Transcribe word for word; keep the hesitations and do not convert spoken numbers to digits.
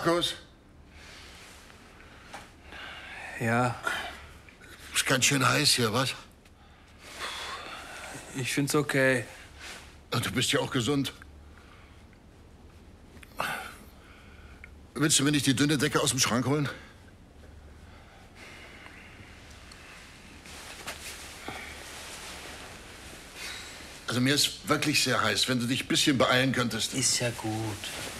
Markus? Ja. Ist ganz schön heiß hier, was? Ich find's okay. Du bist ja auch gesund. Willst du mir nicht die dünne Decke aus dem Schrank holen? Also mir ist wirklich sehr heiß, wenn du dich ein bisschen beeilen könntest. Ist ja gut.